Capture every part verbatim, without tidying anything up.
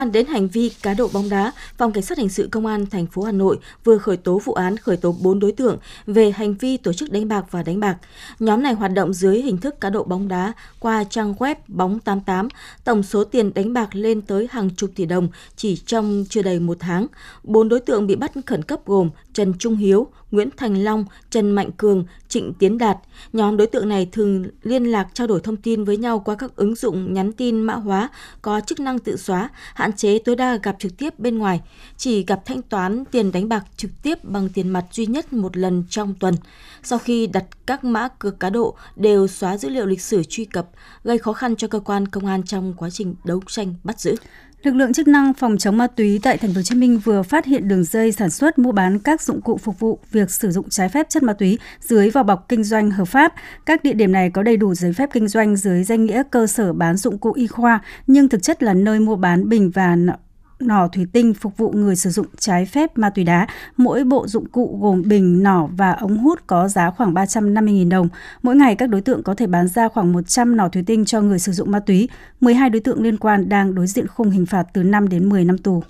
Đến hành vi cá độ bóng đá, Phòng Cảnh sát Hình sự Công an thành phố Hà Nội vừa khởi tố vụ án khởi tố bốn đối tượng về hành vi tổ chức đánh bạc và đánh bạc. Nhóm này hoạt động dưới hình thức cá độ bóng đá qua trang web bóng tám tám, tổng số tiền đánh bạc lên tới hàng chục tỷ đồng chỉ trong chưa đầy một tháng. Bốn đối tượng bị bắt khẩn cấp gồm Trần Trung Hiếu, Nguyễn Thành Long, Trần Mạnh Cường, Trịnh Tiến Đạt. Nhóm đối tượng này thường liên lạc trao đổi thông tin với nhau qua các ứng dụng nhắn tin mã hóa có chức năng tự xóa, hạn chế tối đa gặp trực tiếp bên ngoài, chỉ gặp thanh toán tiền đánh bạc trực tiếp bằng tiền mặt duy nhất một lần trong tuần. Sau khi đặt các mã cược cá độ đều xóa dữ liệu lịch sử truy cập, gây khó khăn cho cơ quan công an trong quá trình đấu tranh bắt giữ. Lực lượng chức năng phòng chống ma túy tại thành phố Hồ Chí Minh vừa phát hiện đường dây sản xuất mua bán các dụng cụ phục vụ việc sử dụng trái phép chất ma túy dưới vỏ bọc kinh doanh hợp pháp. Các địa điểm này có đầy đủ giấy phép kinh doanh dưới danh nghĩa cơ sở bán dụng cụ y khoa, nhưng thực chất là nơi mua bán bình và nỏ thủy tinh phục vụ người sử dụng trái phép ma túy đá. Mỗi bộ dụng cụ gồm bình, nỏ và ống hút có giá khoảng ba trăm năm mươi nghìn đồng. Mỗi ngày các đối tượng có thể bán ra khoảng một trăm nỏ thủy tinh cho người sử dụng ma túy. mười hai đối tượng liên quan đang đối diện khung hình phạt từ năm đến mười năm tù.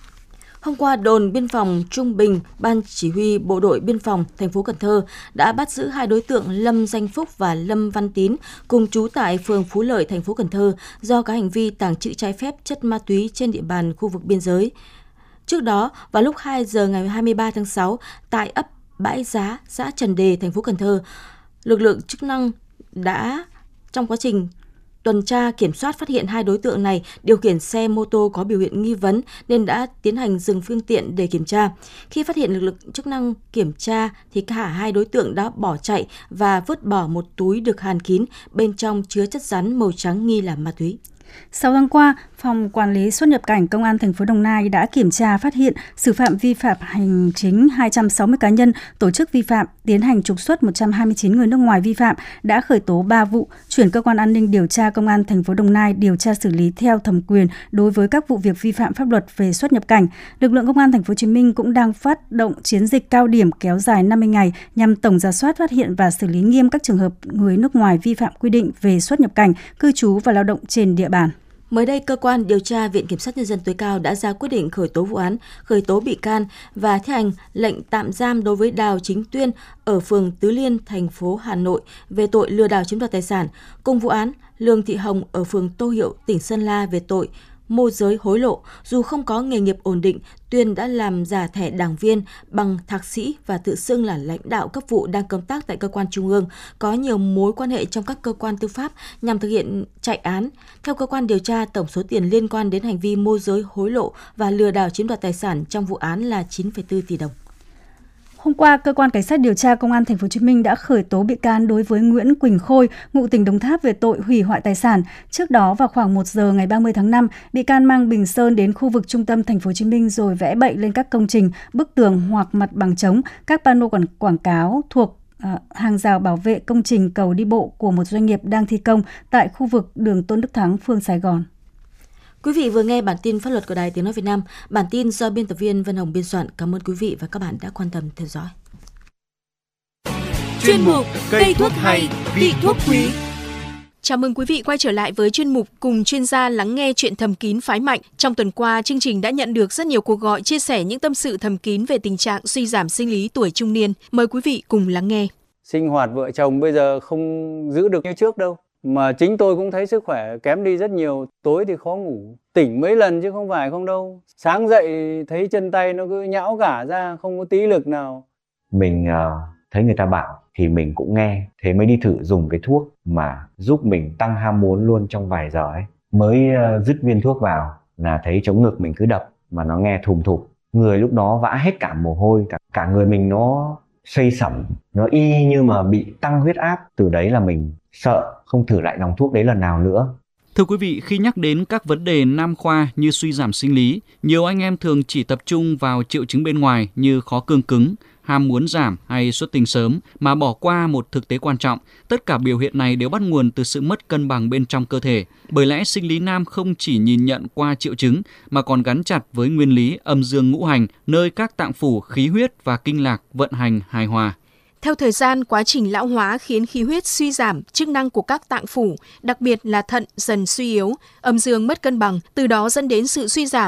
Hôm qua, đồn biên phòng Trung Bình, Ban Chỉ huy Bộ đội Biên phòng thành phố Cần Thơ đã bắt giữ hai đối tượng Lâm Danh Phúc và Lâm Văn Tín cùng trú tại phường Phú Lợi, thành phố Cần Thơ do có hành vi tàng trữ trái phép chất ma túy trên địa bàn khu vực biên giới. Trước đó, vào lúc hai giờ ngày hai mươi ba tháng sáu, tại ấp Bãi Giá, xã Trần Đề, thành phố Cần Thơ, lực lượng chức năng đã trong quá trình tuần tra kiểm soát phát hiện hai đối tượng này điều khiển xe mô tô có biểu hiện nghi vấn nên đã tiến hành dừng phương tiện để kiểm tra. Khi phát hiện lực lượng chức năng kiểm tra thì cả hai đối tượng đã bỏ chạy và vứt bỏ một túi được hàn kín, bên trong chứa chất rắn màu trắng nghi là ma túy. Sau tháng qua, Phòng Quản lý xuất nhập cảnh Công an thành phố Đồng Nai đã kiểm tra phát hiện xử phạt vi phạm hành chính hai trăm sáu mươi cá nhân, tổ chức vi phạm, tiến hành trục xuất một trăm hai mươi chín người nước ngoài vi phạm, đã khởi tố ba vụ, chuyển cơ quan an ninh điều tra Công an thành phố Đồng Nai điều tra xử lý theo thẩm quyền đối với các vụ việc vi phạm pháp luật về xuất nhập cảnh. Lực lượng Công an thành phố Hồ Chí Minh cũng đang phát động chiến dịch cao điểm kéo dài năm mươi ngày nhằm tổng rà soát, phát hiện và xử lý nghiêm các trường hợp người nước ngoài vi phạm quy định về xuất nhập cảnh, cư trú và lao động trên địa bàn. Mới đây, Cơ quan điều tra Viện Kiểm sát Nhân dân tối cao đã ra quyết định khởi tố vụ án, khởi tố bị can và thi hành lệnh tạm giam đối với Đào Chính Tuyên ở phường Tứ Liên, thành phố Hà Nội về tội lừa đảo chiếm đoạt tài sản. Cùng vụ án, Lương Thị Hồng ở phường Tô Hiệu, tỉnh Sơn La về tội môi giới hối lộ. Dù không có nghề nghiệp ổn định, Tuyên đã làm giả thẻ đảng viên bằng thạc sĩ và tự xưng là lãnh đạo cấp vụ đang công tác tại cơ quan trung ương, có nhiều mối quan hệ trong các cơ quan tư pháp nhằm thực hiện chạy án. Theo cơ quan điều tra, tổng số tiền liên quan đến hành vi môi giới hối lộ và lừa đảo chiếm đoạt tài sản trong vụ án là chín phẩy bốn tỷ đồng. Hôm qua, cơ quan cảnh sát điều tra Công an thành phố Hồ Chí Minh đã khởi tố bị can đối với Nguyễn Quỳnh Khôi, ngụ tỉnh Đồng Tháp về tội hủy hoại tài sản. Trước đó, vào khoảng một giờ ngày ba mươi tháng năm, bị can mang bình sơn đến khu vực trung tâm thành phố Hồ Chí Minh rồi vẽ bậy lên các công trình, bức tường hoặc mặt bằng trống, các pano quảng, quảng cáo thuộc uh, hàng rào bảo vệ công trình cầu đi bộ của một doanh nghiệp đang thi công tại khu vực đường Tôn Đức Thắng, phường Sài Gòn. Quý vị vừa nghe bản tin pháp luật của Đài Tiếng nói Việt Nam. Bản tin do biên tập viên Vân Hồng biên soạn. Cảm ơn quý vị và các bạn đã quan tâm theo dõi. Chuyên mục cây thuốc hay, vị thuốc quý. Chào mừng quý vị quay trở lại với chuyên mục cùng chuyên gia lắng nghe chuyện thầm kín phái mạnh. Trong tuần qua, chương trình đã nhận được rất nhiều cuộc gọi chia sẻ những tâm sự thầm kín về tình trạng suy giảm sinh lý tuổi trung niên. Mời quý vị cùng lắng nghe. Sinh hoạt vợ chồng bây giờ không giữ được như trước đâu. Mà chính tôi cũng thấy sức khỏe kém đi rất nhiều. Tối thì khó ngủ, tỉnh mấy lần chứ không phải không đâu. Sáng dậy thấy chân tay nó cứ nhão cả ra, không có tí lực nào. Mình uh, thấy người ta bảo thì mình cũng nghe. Thế mới đi thử dùng cái thuốc mà giúp mình tăng ham muốn luôn trong vài giờ ấy. Mới uh, dứt viên thuốc vào là thấy chống ngực mình cứ đập mà nó nghe thùm thụp. Người lúc đó vã hết cả mồ hôi, cả, cả người mình nó xây sẩm, nó y như mà bị tăng huyết áp. Từ đấy là mình sợ không thử lại dòng thuốc đấy lần nào nữa. Thưa quý vị, khi nhắc đến các vấn đề nam khoa như suy giảm sinh lý, nhiều anh em thường chỉ tập trung vào triệu chứng bên ngoài như khó cương cứng, ham muốn giảm hay xuất tinh sớm mà bỏ qua một thực tế quan trọng. Tất cả biểu hiện này đều bắt nguồn từ sự mất cân bằng bên trong cơ thể. Bởi lẽ sinh lý nam không chỉ nhìn nhận qua triệu chứng mà còn gắn chặt với nguyên lý âm dương ngũ hành, nơi các tạng phủ, khí huyết và kinh lạc vận hành hài hòa. Theo thời gian, quá trình lão hóa khiến khí huyết suy giảm, chức năng của các tạng phủ, đặc biệt là thận dần suy yếu, âm dương mất cân bằng, từ đó dẫn đến sự suy giảm